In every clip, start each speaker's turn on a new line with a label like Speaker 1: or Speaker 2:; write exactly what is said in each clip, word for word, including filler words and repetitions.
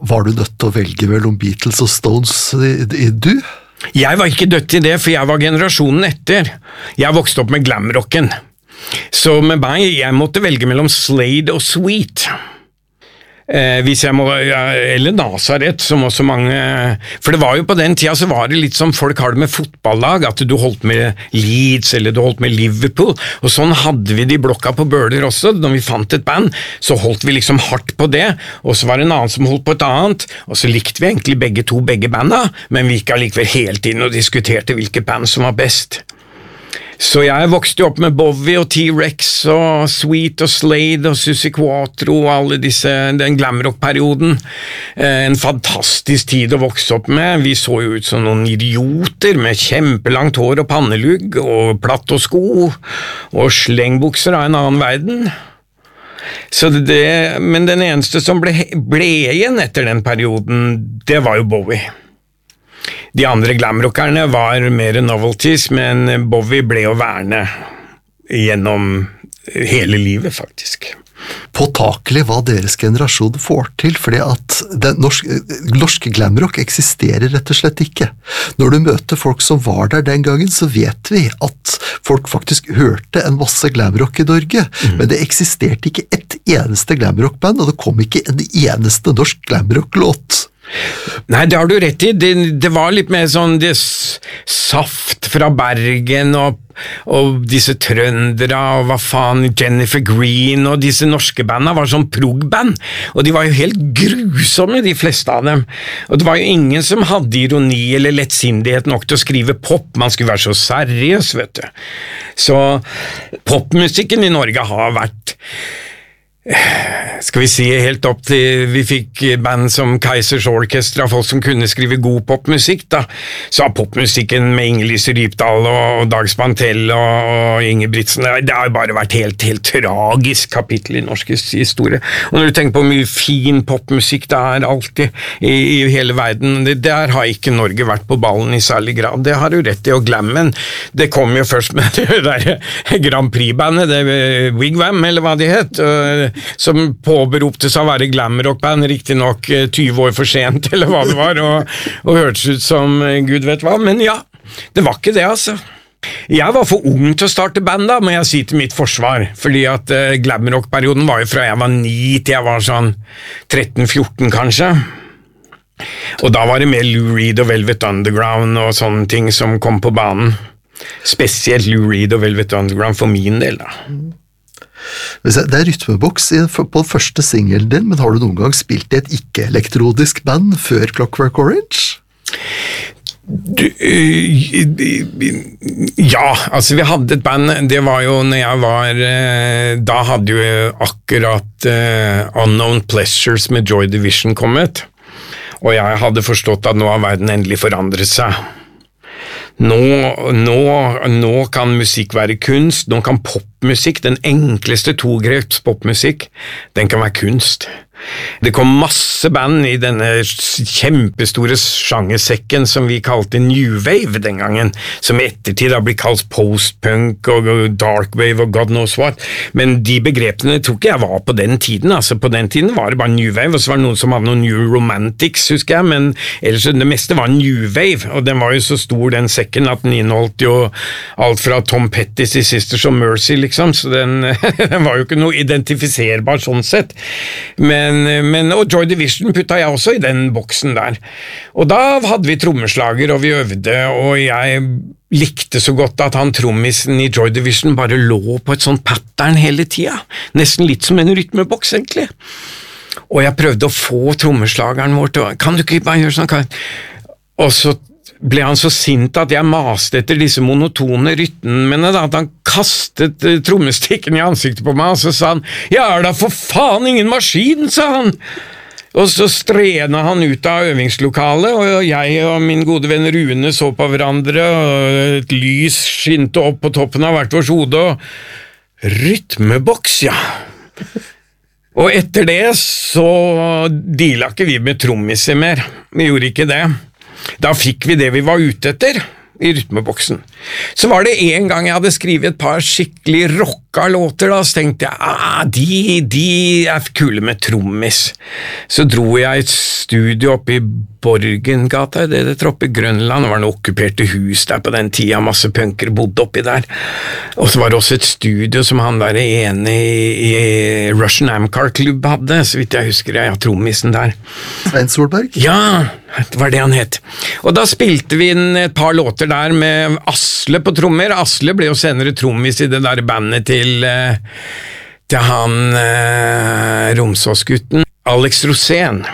Speaker 1: Var du nødt til å velge mellom Beatles og Stones i, i du?
Speaker 2: Jeg var ikke dødt i det, for jeg var generasjonen etter. Jeg vokste opp med glamrocken. Så med meg, jeg måtte velge mellom Slade og Sweet. Eh, hvis jeg må, ja, eller Nazareth, som også mange, for det var jo på den tida så var det litt som folk har det med fotballag, at du holdt med Leeds eller du holdt med Liverpool, og sånn hadde vi det i blokka på Bøler også. Når vi fant et band, så holdt vi liksom hardt på det, og så var det en annen som holdt på et annet, og så likte vi egentlig begge to, begge banda, men vi gikk allikevel helt inn og diskuterte hvilke band som var best. Så jeg vokste jo opp med Bowie og T-Rex og Sweet og Slade og Suzi Quatro og alle disse, den glamrock-perioden. Eh, en fantastisk tid å vokse opp med. Vi så jo ut som noen idioter med kjempelangt hår og pannelugg og platt og sko og slengbukser av en annen verden. Så det, men den eneste som ble, ble igjen etter den perioden, det var jo Bowie. De andre glamrockerne var mer novelties, men Bowie ble å verne gjennom hele livet, faktisk.
Speaker 1: Påtakelig hva deres generasjon får til, fordi at den norske, norske glamrock eksisterer rett og slett ikke. Når du møter folk som var der den gangen, så vet vi at folk faktisk hørte en masse glamrock i Norge, mm. men det eksisterte ikke et eneste glamrockband, og det kom ikke en eneste norsk glamrock-låt.
Speaker 2: Nei, det har du rett i. Det, det var litt mer sånn det saft fra Bergen og, og disse trøndere og hva faen, Jennifer Green og disse norske bandene var sånn prog-band, og de var jo helt grusomme, de fleste av dem. Og det var jo ingen som hadde ironi eller lettsindighet nok til å skrive pop. Man skulle være så seriøs, vet du. Så popmusikken i Norge har vært, skal vi si, helt opp til vi fikk band som Kaizers Orchestra, folk som kunne skrive god popmusikk da, så har popmusikken med Inger-Lise Rypdal og Dag Spantell og, og Ingebrigtsen, det har jo bare vært helt, helt tragisk kapittel i norsk historie. Og når du tenker på hvor mye fin popmusikk det er alltid i, i hele verden, det, der har ikke Norge vært på ballen i særlig grad. Det har du rett i, og glammen, det kom jo først med det der Grand Prix-bandet, det Wigwam, eller hva de het, og som påberopte seg å være glamrockband, riktig nok tyve år for sent, eller hva det var, og, og hørtes ut som Gud vet hva, men ja, det var ikke det, altså. Jeg var for ung til å starte band da, må jeg si til mitt forsvar, fordi at uh, glamrock-perioden var jo fra jeg var ni til jeg var sånn tretten fjorten kanskje, og da var det mer Lou Reed og Velvet Underground og sånne ting som kom på banen, spesielt Lou Reed og Velvet Underground for min del da.
Speaker 1: Det er rytmeboks på den første singelen din, men har du noen gang spilt i et ikke-elektrodisk band før Clockwork Orange?
Speaker 2: Du, ja, altså vi hadde et band, det var jo når jeg var, da hadde jo akkurat uh, Unknown Pleasures med Joy Division kommet, og jeg hadde forstått at nå har verden endelig forandret seg. Nå, nå, nå kan musikk være kunst, nå kan popmusikk, den enkleste togreps popmusikk, den kan være kunst. Det kom masse band i denne kjempestore sjangersekken som vi kalte New Wave den gangen, som i ettertid har blitt kalt post-punk og dark wave og god knows what, men de begrepene tror ikke jeg var på den tiden, altså på den tiden var det bare New Wave, og så var det noen som hadde noen New Romantics, husker jeg, men ellers det meste var New Wave, og den var jo så stor den sekken at den inneholdt jo alt fra Tom Petty's til Sisters of Mercy liksom, så den, den var jo ikke noe identifiserbar sånn sett, men Men, og Joy Division putta jeg også i den boksen der. Og da hadde vi trommeslager, og vi øvde, og jeg likte så godt at han trommisen i Joy Division bare lå på et sånt pattern hele tida. Nesten litt som en rytmeboks, egentlig. Og jeg prøvde å få trommeslageren vår til å, kan du ikke bare gjøre sånn? Kan? Og så ble han så sint at jeg maste etter disse monotone rytmene, da, at han kastet uh, trommestikken i ansiktet på meg, og så sa han, ja, er da for faen ingen maskin, sa han. Og så strena han ut av øvingslokalet, og jeg og min gode venn Rune så på hverandre, og et lys skinte opp på toppen av hvert vårt hode, og rytmeboks, ja. Og etter det så deala ikke vi med trommiser mer, vi gjorde ikke det. Da fikk vi det vi var ute etter i rytmeboksen. Så var det en gang jeg hadde skrevet et par skikkelig rock pakka låter da, så tenkte jeg, ah, de, de er kule med trommis. Så dro jeg et studio oppe i Borgengata, det det oppe i Grønland, det var noen okkuperte hus der på den tida, masse punker bodde oppi der. Og så var det også et studio som han der ene i, i Russian Amcar Club hadde, så vidt jeg husker jeg, ja, trommisen der.
Speaker 1: Svein Solberg?
Speaker 2: Ja, det var det han het. Og da spilte vi inn et par låter der med Asle på trommer. Asle ble jo senere trommis i det der bandet til, til han eh, Romsåsgutten, Alex Rosén.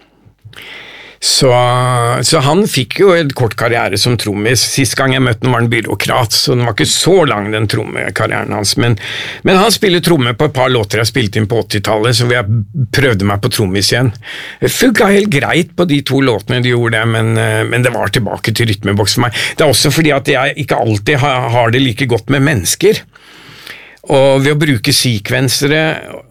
Speaker 2: Så, så han fikk jo et kort karriere som trommis. Sist gang jeg møtte han var en byråkrat, så den var ikke så lang den trommekarrieren hans, men, men han spiller tromme på et par låter jeg spilte inn på åttitallet, så jeg prøvde meg på trommis igjen. Det funka helt greit på de to låtene de gjorde det, men, men det var tilbake til rytmeboks for meg. Det er også fordi at jeg ikke alltid har, har det like godt med mennesker. Og ved å bruke sekvensere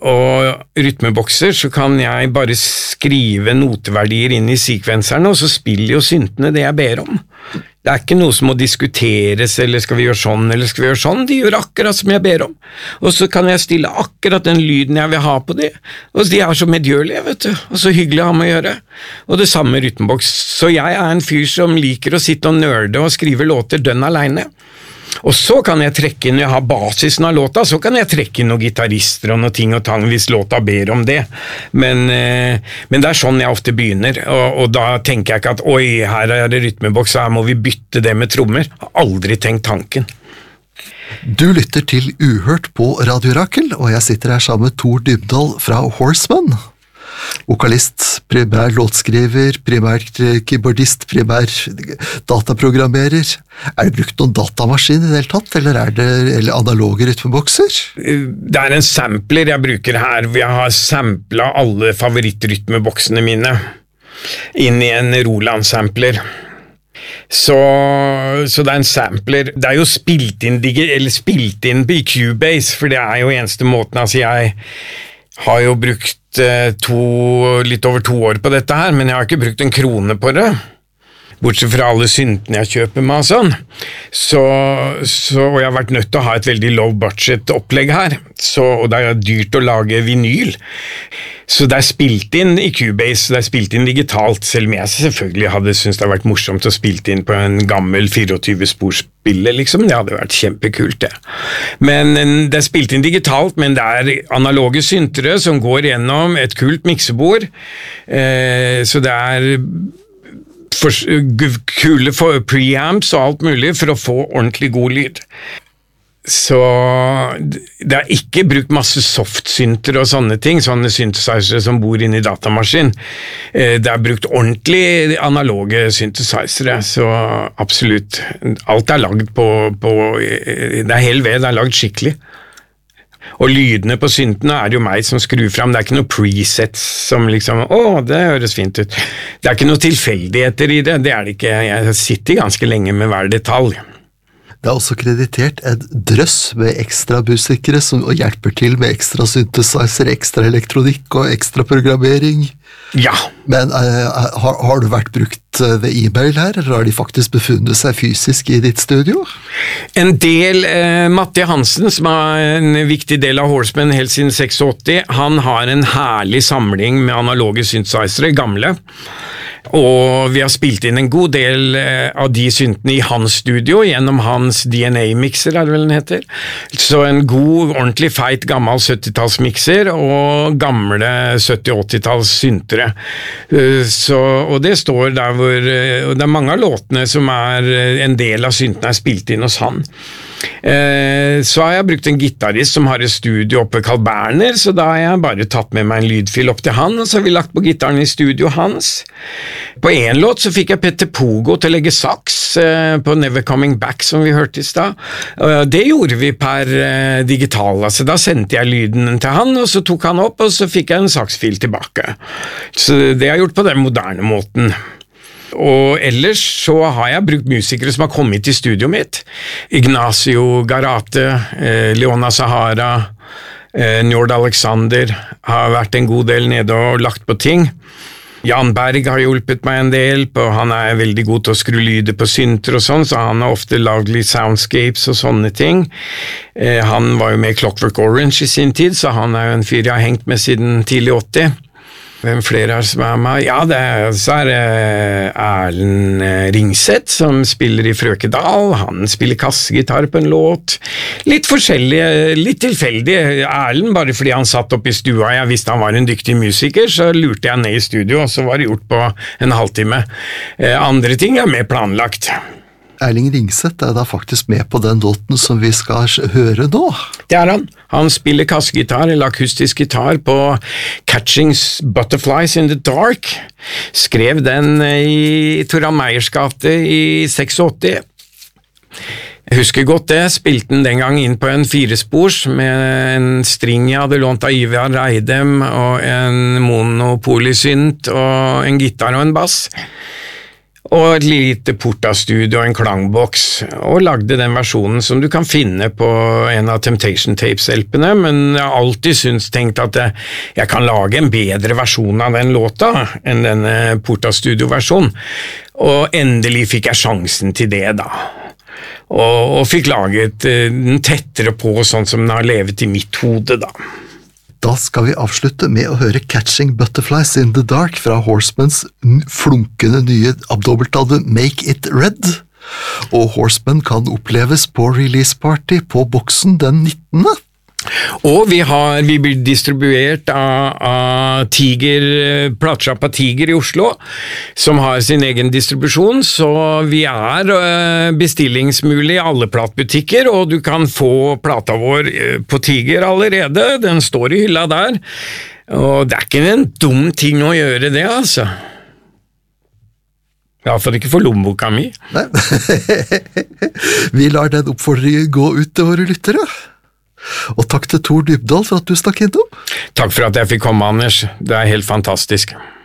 Speaker 2: og rytmebokser så kan jeg bare skrive noteverdier inn i sekvenserne, og så spiller jo syntene det jeg ber om. Det er ikke noe som må diskuteres, eller skal vi gjøre sånn, eller skal vi gjøre sånn, de gjør akkurat som jeg ber om. Og så kan jeg stille akkurat den lyden jeg vil ha på de, og de er så medgjørlige, vet du, og så hyggelig å ha med å gjøre. Og det samme med rytmeboks, så jeg er en fyr som liker å sitte og nørde og skrive låter dønn alene. Og så kan jeg trekke inn, når jeg har basisen av låta, så kan jeg trekke inn noen gitarister og noen ting og tang hvis låta ber om det. Men, eh, men det er sånn jeg ofte begynner, og, og da tenker jeg ikke at oi, her er det rytmeboks, her må vi bytte det med trommer. Jeg har aldri tenkt tanken.
Speaker 1: Du lytter til Uhørt på Radio Rakel, og jeg sitter her sammen med Tor Dybdahl fra Horseman. Vokalist, primær låtskriver, primær keyboardist, primær dataprogrammerer. Er det brukt noen datamaskin i det hele tatt, eller er det eller analoge rytmebokser?
Speaker 2: Det er en sampler jeg bruker her, hvor jeg har samplet alle favorittrytmeboksene mine inn i en Roland-sampler. Så, så det er en sampler. Det er jo spilt inn, eller spilt inn i Cubase, for det er jo eneste måten, altså jeg har jo brukt To, litt over to år på dette her, men jeg har ikke brukt en krone på det, bortsett fra alle syntene jeg kjøper meg og sånn. Så, så, og jeg har vært nødt til å ha et veldig low budget opplegg her, så, og det er dyrt å lage vinyl. Så det er spilt inn i Cubase, det er spilt inn digitalt, selv om jeg selvfølgelig hadde syntes det hadde vært morsomt å spilt inn på en gammel tjuefire-sporspiller, liksom. Det hadde vært kjempekult, det. Men det er spilt inn digitalt, men det er analoge syntere som går gjennom et kult miksebord, eh, så det er for, kule for preamps og alt mulig for å få ordentlig god lyd. Så det er ikke brukt masse softsynter og sånne ting, sånne synthesizere som bor inne i datamaskin. Det er brukt ordentlig analoge synthesizere, så absolutt. Alt er lagd på, på det er hel ved, det er lagd skikkelig. Og lydene på syntene er jo meg som skrur fram, det er ikke noe presets som liksom, å, det høres fint ut. Det er ikke noe tilfeldigheter i det, det er det ikke. Jeg sitter ganske lenge med hver detalj.
Speaker 1: Det er også kreditert en drøss med ekstra musikere som hjelper til med ekstra synthesizer, ekstra elektronikk og ekstra programmering.
Speaker 2: Ja. Men
Speaker 1: uh, har, har du vært brukt ved e-mail her, eller har de faktisk befunnet seg fysisk i ditt studio?
Speaker 2: En del, eh, Matti Hansen, som er en viktig del av Horseman helt siden åttiseks, han har en herlig samling med analoge synthesizere, gamle. Og vi har spilt inn en god del av de syntene i hans studio, gjennom hans D N A-mikser, er det vel den heter. Så en god, ordentlig feit, gammel syttitalls-mikser, og gamle sytti-åttitalls syntere. Så, og det står der hvor, og det er mange av låtene som er, en del av syntene er spilt inn hos han. Så har jeg brukt en gitarist som har et studio oppe i Carl Berner, så da har jeg bare tatt med meg en lydfil opp til han, og så har vi lagt på gitaren i studio hans. På en låt så fikk jeg Petter Pogo til å legge saks på Never Coming Back, som vi hørte i sted. Det gjorde vi per digital, altså da sendte jeg lyden til han, og så tok han opp, og så fikk jeg en saksfil tilbake. Så det har jeg gjort på den moderne måten. Og ellers så har jeg brukt musikere som har kommet til studioet mitt. Ignacio Garate, eh, Leona Sahara, eh, Njord Alexander har vært en god del nede og lagt på ting. Jan Berg har hjulpet meg en del, på, han er veldig god til å skru lyder på synter og sånn, så han har ofte lagd litt soundscapes og sånne ting. Eh, han var jo med i Clockwork Orange i sin tid, så han er jo en fyr jeg har hengt med siden tidlig åtti. Hvem flere er som er med? Ja, det er, så er det Erlend Ringseth som spiller i Frøkedal. Han spiller kassegitar på en låt. Litt forskjellige, litt tilfeldig. Erlend, bare fordi han satt opp i stua, jeg visste han var en dyktig musiker, så lurte jeg ned i studio, og så var det gjort på en halvtime. Andre ting er mer planlagt.
Speaker 1: Erling Ringseth er da faktisk med på den låten som vi skal høre nå.
Speaker 2: Det er han. Han spiller kassegitar, eller akustisk gitar, på Catching Butterflies in the Dark. Skrev den i Toran Meyers gate i åttiseks. Jeg husker godt det, spilte den den gang inn på en firespors med en string jeg hadde lånt av Ivar Reidem, og en monopolysynt, og en gitar og en bass. Og et lite portastudio og en klangboks, og lagde den versjonen som du kan finne på en av Temptation Tapes-elpene, men jeg har alltid syntes tenkt at jeg kan lage en bedre versjon av den låta enn denne portastudio-versjonen, og endelig fikk jeg sjansen til det da, og, og fikk laget den tettere på sånn som den har levet i mitt hode da.
Speaker 1: Da skal vi avslutte med å høre Catching Butterflies in the Dark fra Horsemans flunkende nye dobbeltalbum Make It Red. Og Horseman kan oppleves på release party på Boksen den nittende.
Speaker 2: Og vi, har, vi blir distribuert av, av Tiger, platesjappa Tiger i Oslo, som har sin egen distribusjon, så vi er bestillingsmulig i alle platebutikker, og du kan få plata vår på Tiger allerede, den står i hylla der, og det er ikke en dum ting å gjøre det, altså. Ja, for ikke for lommeboka mi.
Speaker 1: Nei. Vi lar den oppfordringen gå ut til våre lyttere. Og takk til Tor Dybdahl for at du stakk innom.
Speaker 2: Takk for at jeg fikk komme, Anders. Det er helt fantastisk.